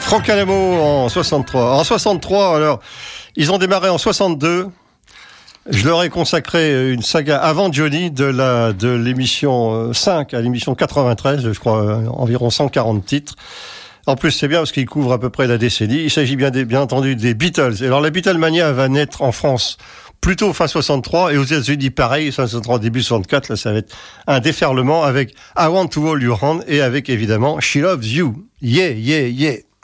Franck Adamo en 63. En 63, alors, ils ont démarré en 62. Je leur ai consacré une saga avant Johnny de l'émission 5 à l'émission 93, je crois, environ 140 titres. En plus, c'est bien parce qu'ils couvrent à peu près la décennie. Il s'agit bien entendu des Beatles. Et alors, la Beatlemania va naître en France plutôt fin 63 et aux États-Unis pareil, 63 début 64. Là, ça va être un déferlement avec I Want to Hold Your Hand et avec évidemment She Loves You. Yeah, yeah, yeah.